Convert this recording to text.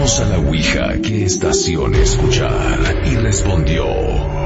Preguntamos a la Ouija qué estación escuchar y respondió